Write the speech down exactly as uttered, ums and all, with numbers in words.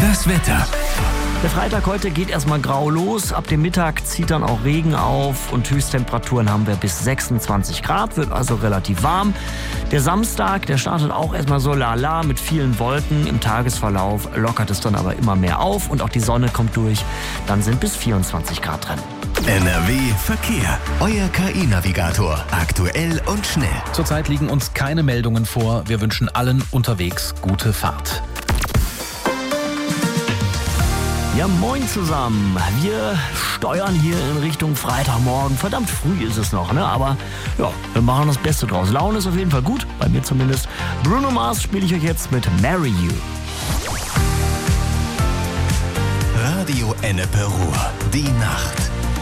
Das Wetter. Der Freitag heute geht erstmal grau los. Ab dem Mittag zieht dann auch Regen auf und Höchsttemperaturen haben wir bis sechsundzwanzig Grad, wird also relativ warm. Der Samstag, der startet auch erstmal so lala mit vielen Wolken. Im Tagesverlauf lockert es dann aber immer mehr auf und auch die Sonne kommt durch. Dann sind bis vierundzwanzig Grad drin. N R W Verkehr. Euer K I-Navigator. Aktuell und schnell. Zurzeit liegen uns keine Meldungen vor. Wir wünschen allen unterwegs gute Fahrt. Ja, moin zusammen. Wir steuern hier in Richtung Freitagmorgen. Verdammt früh ist es noch, ne? Aber ja, wir machen das Beste draus. Laune ist auf jeden Fall gut, bei mir zumindest. Bruno Mars spiele ich euch jetzt mit Marry You. Radio Ennepe Ruhr. Die Nacht.